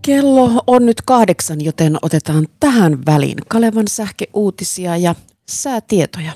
Kello on nyt 8, joten otetaan tähän väliin Kalevan sähköuutisia ja säätietoja.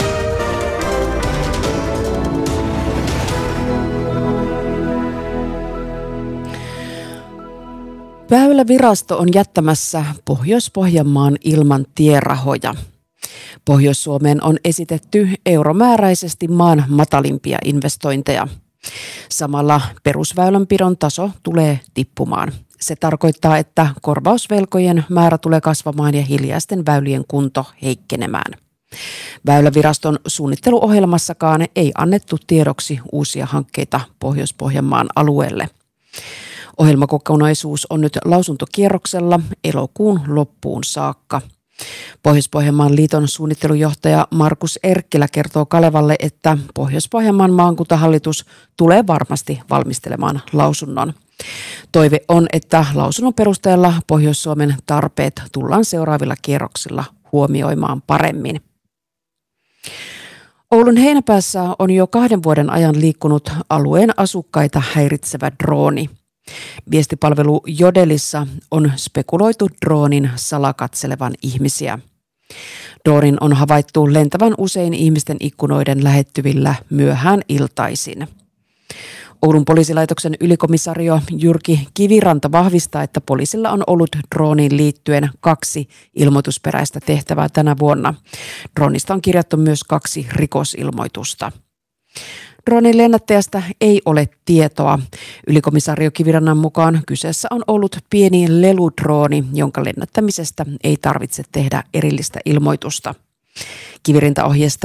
Väylävirasto on jättämässä Pohjois-Pohjanmaan ilman tierahoja. Pohjois-Suomeen on esitetty euromääräisesti maan matalimpia investointeja. Samalla perusväylänpidon taso tulee tippumaan. Se tarkoittaa, että korvausvelkojen määrä tulee kasvamaan ja hiljaisten väylien kunto heikkenemään. Väyläviraston suunnitteluohjelmassakaan ei annettu tiedoksi uusia hankkeita Pohjois-Pohjanmaan alueelle. Ohjelmakokonaisuus on nyt lausuntokierroksella elokuun loppuun saakka. Pohjois-Pohjanmaan liiton suunnittelujohtaja Markus Erkkilä kertoo Kalevalle, että Pohjois-Pohjanmaan maakuntahallitus tulee varmasti valmistelemaan lausunnon. Toive on, että lausunnon perusteella Pohjois-Suomen tarpeet tullaan seuraavilla kierroksilla huomioimaan paremmin. Oulun Heinäpäässä on jo 2 vuoden ajan liikkunut alueen asukkaita häiritsevä drooni. Viestipalvelu Jodelissa on spekuloitu droonin salakatselevan ihmisiä. Droonin on havaittu lentävän usein ihmisten ikkunoiden lähettyvillä myöhään iltaisin. Oulun poliisilaitoksen ylikomisario Jyrki Kiviranta vahvistaa, että poliisilla on ollut drooniin liittyen 2 ilmoitusperäistä tehtävää tänä vuonna. Droonista on kirjattu myös 2 rikosilmoitusta. Droonin lennättäjästä ei ole tietoa. Ylikomisario Kivirannan mukaan kyseessä on ollut pieni leludrooni, jonka lennättämisestä ei tarvitse tehdä erillistä ilmoitusta. Kivirinta ohjeistaa